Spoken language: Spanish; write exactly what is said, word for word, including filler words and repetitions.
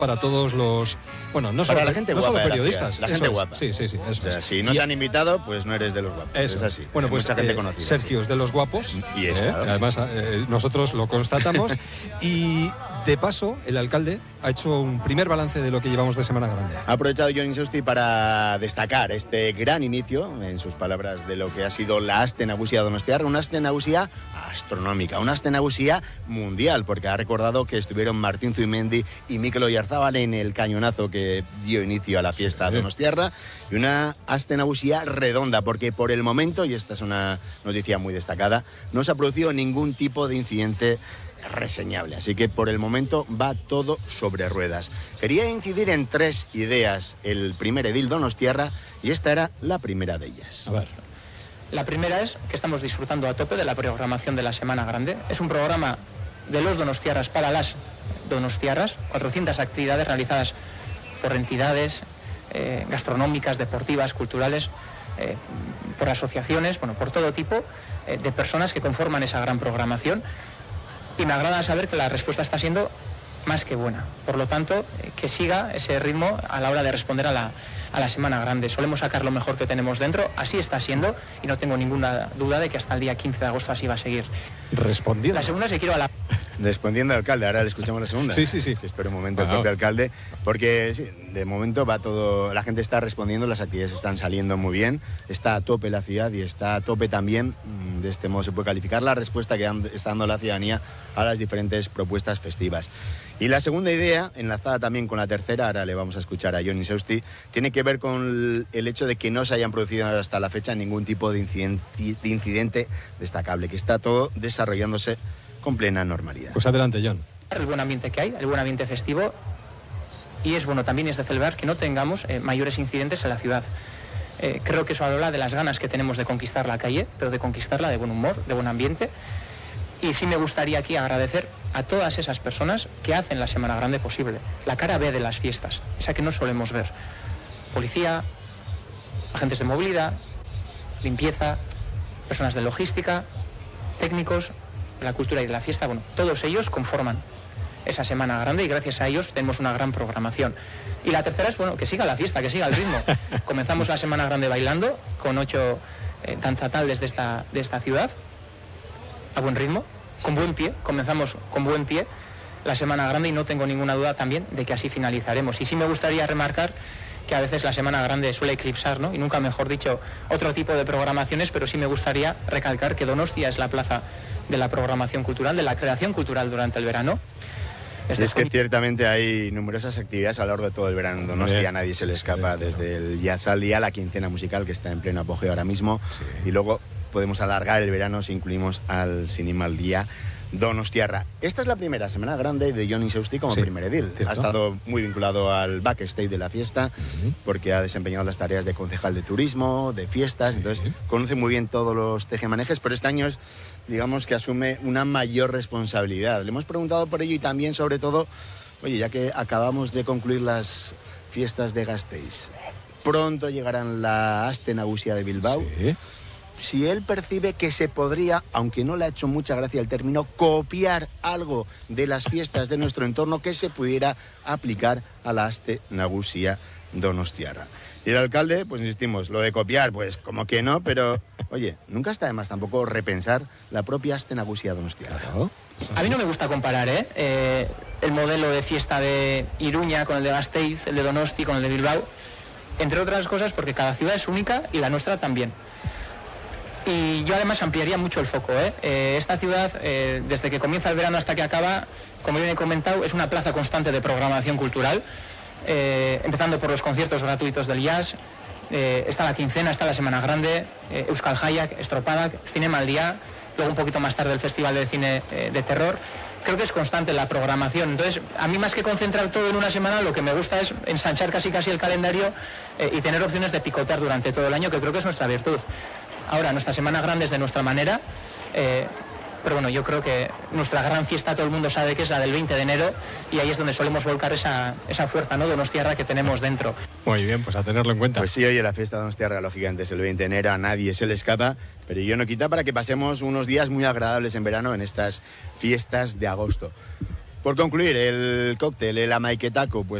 para todos los, bueno, no solo, para la gente no guapa solo de la periodistas, ciudad, la gente eso es. guapa. Sí, sí, sí, eso O sea, es. si no Y- te han invitado, pues no eres de los guapos. Eso es así. Bueno, Hay pues mucha gente eh, conocida. Sergio sí. es de los guapos. Y ¿eh? está. Además, eh, nosotros lo constatamos. Y de paso, el alcalde ha hecho un primer balance de lo que llevamos de Semana Grande. Ha aprovechado Jon Insausti para destacar este gran inicio, en sus palabras, de lo que ha sido la Aste Nagusia Donostiarra, una Aste Nagusia astronómica, una Aste Nagusia mundial, porque ha recordado que estuvieron Martín Zubimendi y Mikel Oyarzábal en el cañonazo que dio inicio a la fiesta Sí. donostiarra, y una Aste Nagusia redonda, porque por el momento, y esta es una noticia muy destacada, no se ha producido ningún tipo de incidente reseñable, así que por el momento va todo sobre ruedas. Quería incidir en tres ideas el primer edil donostiarra, y esta era la primera de ellas. A ver. La primera es que estamos disfrutando a tope de la programación de la Semana Grande. Es un programa de los donostiarras para las donostiarras, cuatrocientas actividades realizadas por entidades eh, gastronómicas, deportivas, culturales, eh, por asociaciones, bueno, por todo tipo eh, de personas que conforman esa gran programación. Y me agrada saber que la respuesta está siendo más que buena. Por lo tanto, eh, que siga ese ritmo a la hora de responder a la, a la Semana Grande. Solemos sacar lo mejor que tenemos dentro, así está siendo, y no tengo ninguna duda de que hasta el día quince de agosto así va a seguir. Respondiendo. La segunda es que quiero a la... Respondiendo al alcalde, ahora le escuchamos la segunda. Sí, sí, sí. Que espere un momento el Ah. propio alcalde, porque sí, de momento va todo, la gente está respondiendo, las actividades están saliendo muy bien, está a tope la ciudad y está a tope también, de este modo se puede calificar la respuesta que han- está dando la ciudadanía a las diferentes propuestas festivas. Y la segunda idea, enlazada también con la tercera, ahora le vamos a escuchar a Jon Insausti, tiene que ver con el hecho de que no se hayan producido hasta la fecha ningún tipo de incidente, de incidente destacable, que está todo desarrollándose con plena normalidad. Pues adelante, John. el buen ambiente que hay, el buen ambiente festivo, y es bueno también es de celebrar que no tengamos eh, mayores incidentes en la ciudad. Eh, creo que eso habla de las ganas que tenemos de conquistar la calle, pero de conquistarla de buen humor, de buen ambiente. Y sí me gustaría aquí agradecer a todas esas personas que hacen la Semana Grande posible, la cara B de las fiestas, esa que no solemos ver. Policía, agentes de movilidad, limpieza, personas de logística, técnicos de la cultura y de la fiesta, bueno, todos ellos conforman esa Semana Grande y gracias a ellos tenemos una gran programación. Y la tercera es, bueno, que siga la fiesta, que siga el ritmo. Comenzamos la Semana Grande bailando con ocho eh, danzatables de esta, de esta ciudad, a buen ritmo, con buen pie, comenzamos con buen pie la Semana Grande y no tengo ninguna duda también de que así finalizaremos. Y sí me gustaría remarcar que a veces la Semana Grande suele eclipsar, ¿no? Y nunca mejor dicho, otro tipo de programaciones, pero sí me gustaría recalcar que Donostia es la plaza de la programación cultural, de la creación cultural durante el verano. Desde es que ciertamente hay numerosas actividades a lo largo de todo el verano en Donostia, a nadie se le escapa, desde el Yasal Día, la quincena musical que está en pleno apogeo ahora mismo, sí. Y luego podemos alargar el verano si incluimos al Sinimal Día Donostiarra. Esta es la primera Semana Grande de Jon Insausti como sí, primer edil. Cierto. Ha estado muy vinculado al backstage de la fiesta, uh-huh. porque ha desempeñado las tareas de concejal de turismo, de fiestas, sí. Entonces conoce muy bien todos los tejemanejes, pero este año es, digamos que asume una mayor responsabilidad. Le hemos preguntado por ello y también sobre todo, oye, ya que acabamos de concluir las fiestas de Gasteiz, pronto llegarán la Aste Nagusia de Bilbao. Sí. Si él percibe que se podría, aunque no le ha hecho mucha gracia el término, copiar algo de las fiestas de nuestro entorno que se pudiera aplicar a la Aste Nagusia Donostiarra. Y el alcalde, pues insistimos, lo de copiar, pues como que no, pero oye, nunca está de más tampoco repensar la propia Aste Nagusia Donostiarra. Claro. A mí no me gusta comparar, ¿eh? Eh, el modelo de fiesta de Iruña con el de Gasteiz, el de Donosti con el de Bilbao, entre otras cosas porque cada ciudad es única y la nuestra también. Y yo además ampliaría mucho el foco, ¿eh? Eh, esta ciudad, eh, desde que comienza el verano hasta que acaba, como bien he comentado, es una plaza constante de programación cultural, eh, empezando por los conciertos gratuitos del jazz, eh, está la quincena, está la Semana Grande, eh, Euskal Jaiak, Estropadak, Cinema al Día, luego un poquito más tarde el Festival de Cine eh, de Terror. Creo que es constante la programación. Entonces, a mí más que concentrar todo en una semana, lo que me gusta es ensanchar casi casi el calendario eh, y tener opciones de picotear durante todo el año, que creo que es nuestra virtud. Ahora, nuestra Semana Grande es de nuestra manera, eh, pero bueno, yo creo que nuestra gran fiesta todo el mundo sabe que es la del veinte de enero y ahí es donde solemos volcar esa, esa fuerza, ¿no?, Donostiarra que tenemos dentro. Muy bien, pues a tenerlo en cuenta. Pues sí, oye, la fiesta de Donostiarra, lógicamente, es el veinte de enero, a nadie se le escapa, pero yo no quita para que pasemos unos días muy agradables en verano en estas fiestas de agosto. Por concluir, el cóctel, el amaiquetaco, pues